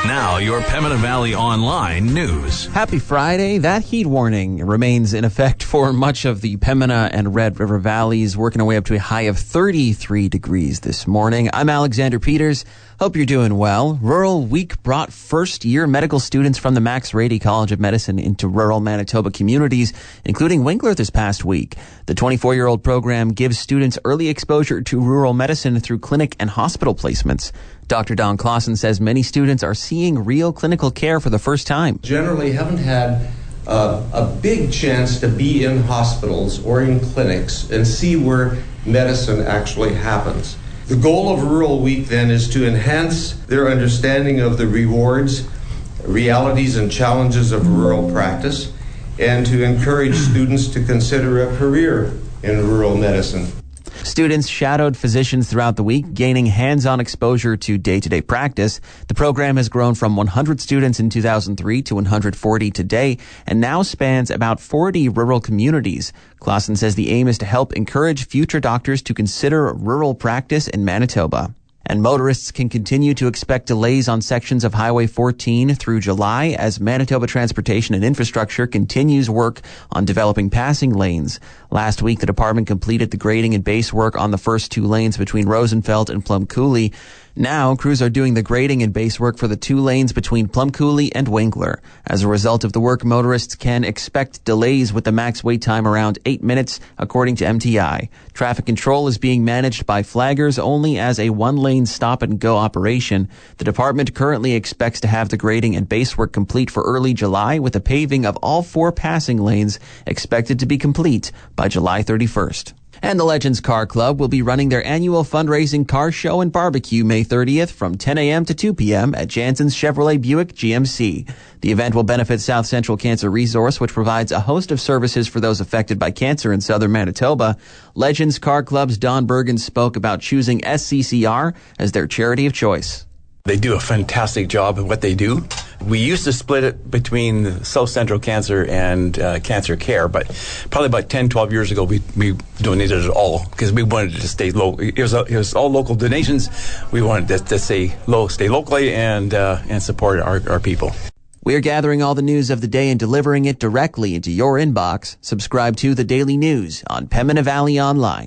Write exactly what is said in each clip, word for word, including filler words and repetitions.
Now, your Pembina Valley Online news. Happy Friday. That heat warning remains in effect for much of the Pembina and Red River Valleys, working our way up to a high of thirty-three degrees this morning. I'm Alexander Peters. Hope you're doing well. Rural Week brought first-year medical students from the Max Rady College of Medicine into rural Manitoba communities, including Winkler this past week. The twenty-four-year-old program gives students early exposure to rural medicine through clinic and hospital placements. Doctor Don Clausen says many students are seeing real clinical care for the first time. Generally haven't had uh, a big chance to be in hospitals or in clinics and see where medicine actually happens. The goal of Rural Week then is to enhance their understanding of the rewards, realities, and challenges of rural practice, and to encourage students to consider a career in rural medicine. Students shadowed physicians throughout the week, gaining hands-on exposure to day-to-day practice. The program has grown from one hundred students in two thousand three to one hundred forty today and now spans about forty rural communities. Clausen says the aim is to help encourage future doctors to consider rural practice in Manitoba. And motorists can continue to expect delays on sections of Highway fourteen through July as Manitoba Transportation and Infrastructure continues work on developing passing lanes. Last week, the department completed the grading and base work on the first two lanes between Rosenfeld and Plum Coulee. Now, crews are doing the grading and base work for the two lanes between Plum Coulee and Winkler. As a result of the work, motorists can expect delays with the max wait time around eight minutes, according to M T I. Traffic control is being managed by flaggers only as a one-lane stop-and-go operation. The department currently expects to have the grading and base work complete for early July, with the paving of all four passing lanes expected to be complete by July thirty-first. And the Legends Car Club will be running their annual fundraising car show and barbecue May thirtieth from ten a.m. to two p.m. at Jansen's Chevrolet Buick G M C. The event will benefit South Central Cancer Resource, which provides a host of services for those affected by cancer in southern Manitoba. Legends Car Club's Don Bergen spoke about choosing S C C R as their charity of choice. They do a fantastic job at what they do. We used to split it between South Central Cancer and uh, Cancer Care, but probably about ten, twelve years ago, we, we donated it all because we wanted it to stay low. It was, it was all local donations. We wanted to, to stay low, stay locally, and uh, and support our, our people. We're gathering all the news of the day and delivering it directly into your inbox. Subscribe to The Daily News on Pembina Valley Online.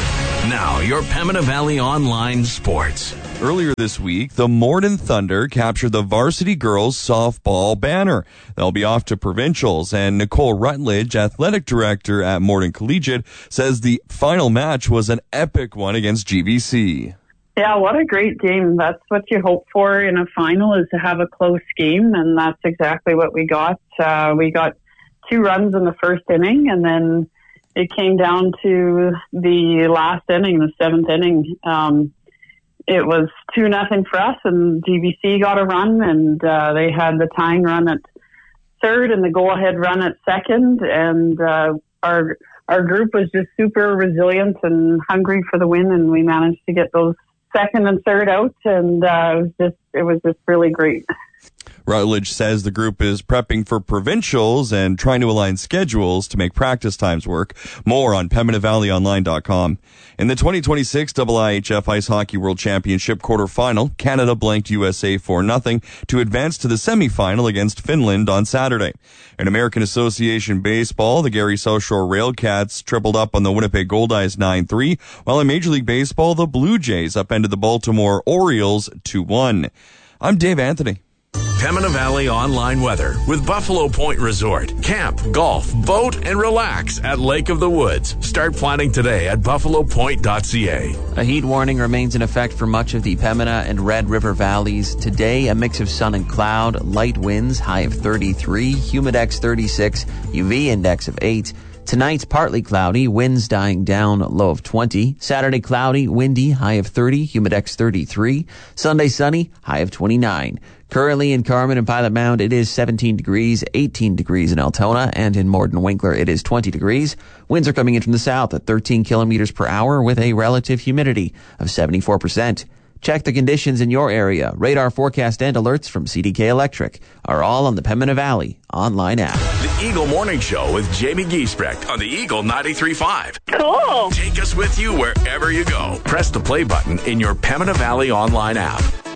Now, your Pembina Valley Online sports. Earlier this week, the Morden Thunder captured the varsity girls softball banner. They'll be off to provincials, and Nicole Rutledge, athletic director at Morden Collegiate, says the final match was an epic one against G V C. Yeah, what a great game. That's what you hope for in a final, is to have a close game, and that's exactly what we got. Uh, we got two runs in the first inning, and then it came down to the last inning, the seventh inning. Um, it was two nothing for us, and G B C got a run, and uh, they had the tying run at third and the go-ahead run at second, and uh, our our group was just super resilient and hungry for the win, and we managed to get those second and third out, and uh, it was just it was just really great. Rutledge says the group is prepping for provincials and trying to align schedules to make practice times work. More on Pembina Valley Online dot com. In the twenty twenty-six I I H F Ice Hockey World Championship quarterfinal, Canada blanked U S A four nothing to advance to the semifinal against Finland on Saturday. In American Association Baseball, the Gary South Shore Railcats tripled up on the Winnipeg Goldeyes nine three, while in Major League Baseball, the Blue Jays upended the Baltimore Orioles two one. I'm Dave Anthony. Pembina Valley Online weather with Buffalo Point Resort. Camp, golf, boat, and relax at Lake of the Woods. Start planning today at buffalo point dot c a. A heat warning remains in effect for much of the Pembina and Red River valleys. Today, a mix of sun and cloud, light winds, high of thirty-three, humidex thirty-six, U V index of eight. Tonight, partly cloudy, winds dying down, low of twenty. Saturday, cloudy, windy, high of thirty, humidex thirty-three. Sunday, sunny, high of twenty-nine. Currently in Carman and Pilot Mound, it is seventeen degrees, eighteen degrees in Altona, and in Morden Winkler, it is twenty degrees. Winds are coming in from the south at thirteen kilometers per hour with a relative humidity of seventy-four percent. Check the conditions in your area. Radar forecast and alerts from C D K Electric are all on the Pembina Valley online app. The Eagle Morning Show with Jamie Giesbrecht on the Eagle ninety-three point five. Cool. Take us with you wherever you go. Press the play button in your Pembina Valley online app.